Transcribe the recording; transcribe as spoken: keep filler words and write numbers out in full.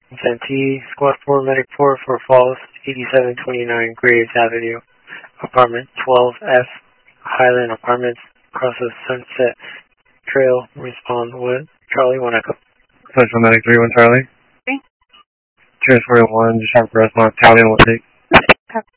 Santee, Squad four, Medic four for Falls, eighty-seven twenty-nine Graves Avenue, Apartment twelve F, Highland Apartments, across the Sunset Trail. Respond with Charlie one Echo. Central Medic three one Charlie. Okay. Transport one, just have a response. Tally on what take.